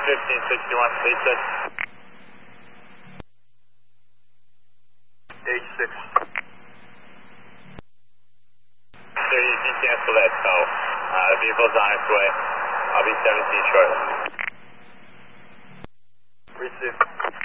1561, Lisa. H6. Sir, you can cancel that tow. The vehicle's on its way. I'll be 17 short. Receive.